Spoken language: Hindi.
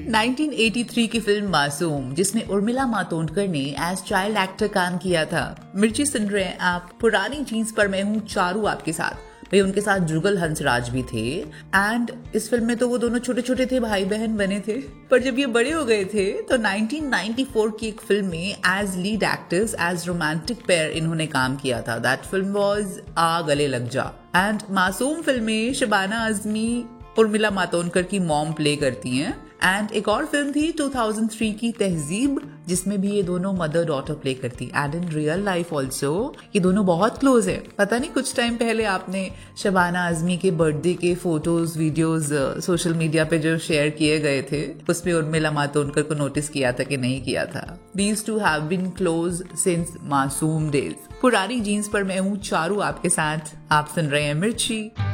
1983 की फिल्म मासूम, जिसमें उर्मिला मातोंडकर ने एज चाइल्ड एक्टर काम किया था। मिर्ची सुन रहे हैं आप पुरानी जीन्स पर, मैं हूँ चारू आपके साथ। भाई उनके साथ जुगल हंसराज भी थे। एंड इस फिल्म में तो वो दोनों छोटे छोटे थे, भाई बहन बने थे। पर जब ये बड़े हो गए थे तो 1994 की एक फिल्म में as lead actors, as romantic pair इन्होंने काम किया था। दैट फिल्म वाज आ गले लग जा। एंड मासूम फिल्म में शबाना आजमी उर्मिला मातोंडकर की मॉम प्ले करती हैं। एंड एक और फिल्म थी 2003 की तहजीब, जिसमें भी ये दोनों मदर डॉटर प्ले करती। And in real life also ये दोनों बहुत क्लोज है। पता नहीं कुछ टाइम पहले आपने शबाना आजमी के बर्थडे के फोटोज वीडियोस सोशल मीडिया पे जो शेयर किए गए थे, उसमें उर्मिला मातोंडकर को नोटिस किया था कि नहीं किया था। These two have been close since मासूम डेज। पुरानी जीन्स पर मैं हूँ चारू आपके साथ। आप सुन रहे हैं मिर्ची।